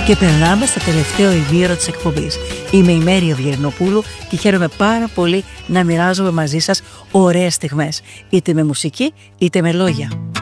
Και περνάμε στο τελευταίο ημίωρο της εκπομπής. Είμαι η Μέρη Ευγερνοπούλου και χαίρομαι πάρα πολύ να μοιράζομαι μαζί σας ωραίες στιγμές, είτε με μουσική είτε με λόγια.